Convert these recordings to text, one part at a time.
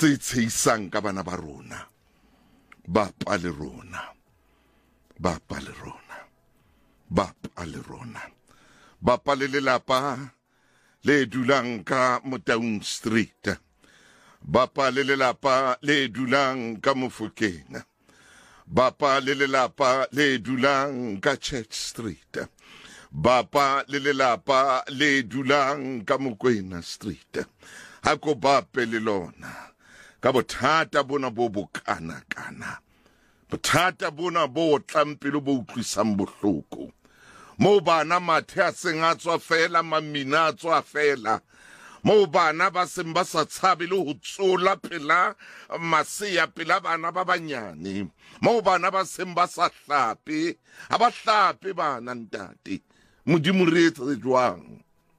tse tsheisang ka bana ba rona, bapa le rona, bapa le rona, bapa le rona, bapa le lelapa le dulang ka Motaung Street, bapa le lelapa le dulang ka Mofokeng, bapa le lelapa le dulang ka Church Street, bapa le lelapa le dulang ka Mokwena Street. Ha ko bape le lona ka bothata bona bo bokana-kana, bothata bona bo tlampelo bo utlwisang bohloko, mo bana mathe a seng a tswa fela, mamina a tswa fela, mo bana ba seng ba sa tshabe le ho tsola pela masea pela bana ba banyane, mo bana ba seng ba sa hlape, ha ba hlape bana ntate. Modimo re etse jwang?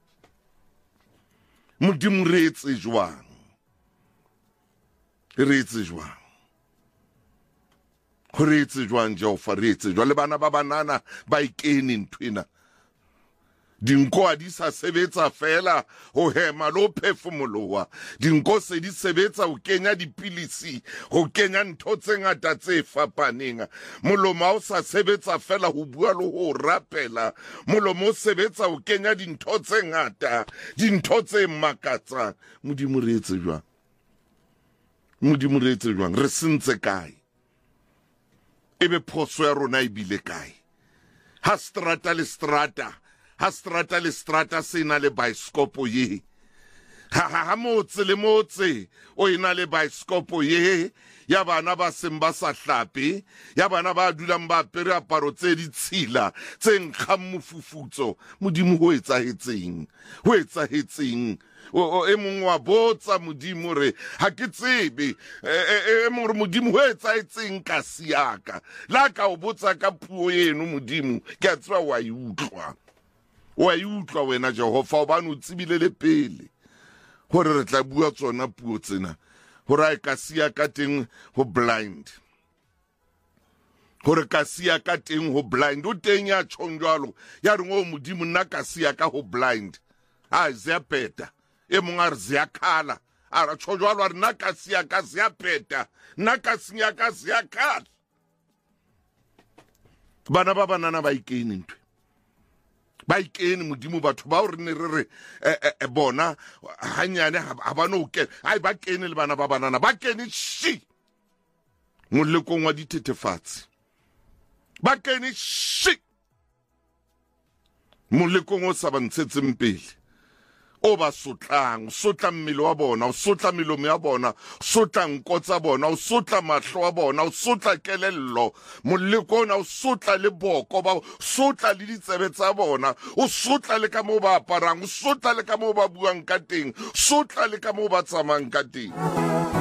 Modimo re etse jwang? Re etse jwang? Re etse jwang Jehova, re etse jwang? Le bana ba banana ba ikene nthwena. Dinko a di sa sebetsa fela ho hema lo phefumoloha, dinko se di sebetsa ho kenya dipilisi, ho kenya ntho tse ngata tse fapaneng. Molomo o sa sebetsa fela ho bua le ho rapela, molomo o sebetsa ho kenya dintho tse ngata, dintho tse makatsang. Modimo re etse jwang? Modimo re etse jwang? Re sentse kae? Ebe phoso ya rona e bile kae? Ha strata le strata, ha strata le strata se na le baeskopo ye, ha motse le motse o ina le baeskopo ye, ya bana ba seng ba sa hlape, ya bana ba dulang ba apere aparo tse ditshila tse nkgang mofufutso. Modimo ho etsahetseng? Ho etsahetseng? E mong wa botsa Modimo re ha ke tsebe, e mong re Modimo ho etsahetseng ka siaka, la ka o botsa ka puo eno Modimo ke a tseba wa e utlwa. Wa e utlwa wena Jehova, hobane o tsebile le pele hore re tla bua tsona puo tsena, hore a ka sia ka teng ho blind, hore ka sia ka teng ho blind. O teng ya tjhong jwalo, ya re ngo Modimo nna ka sia ka ho blind, a zia peta, e mong a re zia khala, a ra tjho jwalo a re nna ka sia ka zia peta, nna ka sia ka zia khala. Bana ba banana ba ikene ntwe, ba ikene Modimo, batho ba re ne re bona hanyane ha ba no ke ai ba kene le bana ba banana ba kene shi molekong wa dithethefatsi, ba kene shi molekong o sa ba ntshetseng pele, o ba sotlang, sotla mmele wa bona, o sotla melomo ya bona, o sotla nko tsa bona, o sotla mahlo a bona, o sotla kelello, moleko ona o sotla le boko ba, o sotla le ditsebe tsa bona, o sotla le ka moo ba aparang, o sotla le ka moo ba buang ka teng, o sotla le ka moo ba tsamayang ka teng.